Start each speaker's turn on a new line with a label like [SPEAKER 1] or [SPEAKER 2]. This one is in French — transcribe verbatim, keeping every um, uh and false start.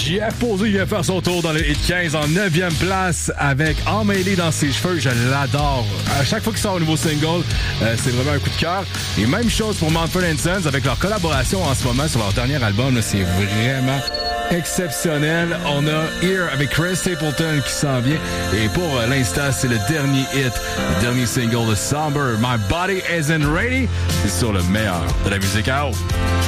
[SPEAKER 1] Jeff Posey vient faire son tour dans le hit quinze en neuvième place avec Emmêlé dans ses cheveux. Je l'adore. À chaque fois qu'il sort un nouveau single, euh, c'est vraiment un coup de cœur. Et même chose pour Mumford and Sons avec leur collaboration en ce moment sur leur dernier album. Là, c'est vraiment exceptionnel. On a Here avec Chris Stapleton qui s'en vient. Et pour l'instant, c'est le dernier hit, le dernier single de Somber. My Body Isn't Ready. C'est sur le meilleur de la musique out.